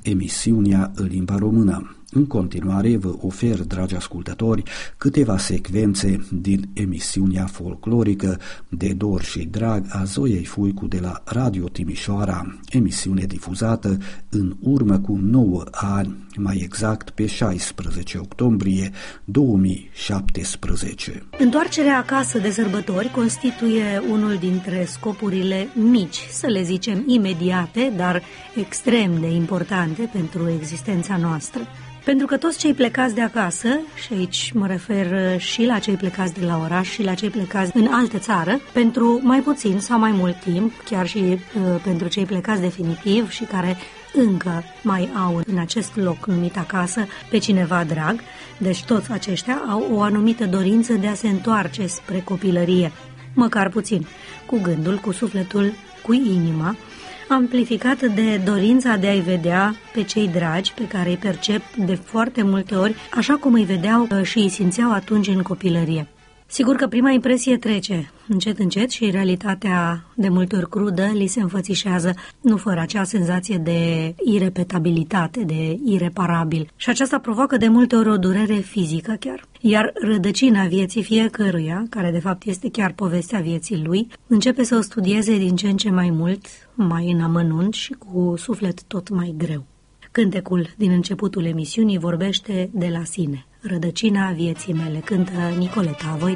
emisiunea în limba română. În continuare vă ofer, dragi ascultători, câteva secvențe din emisiunea folclorică De dor și drag a Zoiei Fuicu de la Radio Timișoara, emisiune difuzată în urmă cu 9 ani, mai exact pe 16 octombrie 2017. Întoarcerea acasă de sărbători constituie unul dintre scopurile mici, să le zicem imediate, dar extrem de importante pentru existența noastră. Pentru că toți cei plecați de acasă, și aici mă refer și la cei plecați de la oraș și la cei plecați în altă țară, pentru mai puțin sau mai mult timp, chiar și pentru cei plecați definitiv și care încă mai au în acest loc numit acasă pe cineva drag, deci toți aceștia au o anumită dorință de a se întoarce spre copilărie, măcar puțin, cu gândul, cu sufletul, cu inima, amplificată de dorința de a-i vedea pe cei dragi pe care îi percep de foarte multe ori, așa cum îi vedeau și îi simțeau atunci în copilărie. Sigur că prima impresie trece încet, încet și realitatea de multe ori crudă li se înfățișează, nu fără acea senzație de irepetabilitate, de ireparabil. Și aceasta provoacă de multe ori o durere fizică chiar. Iar rădăcina vieții fiecăruia, care de fapt este chiar povestea vieții lui, începe să o studieze din ce în ce mai mult, mai în amănunt și cu suflet tot mai greu. Cântecul din începutul emisiunii vorbește de la sine. Rădăcina vieții mele, cântă Nicoleta Voicu.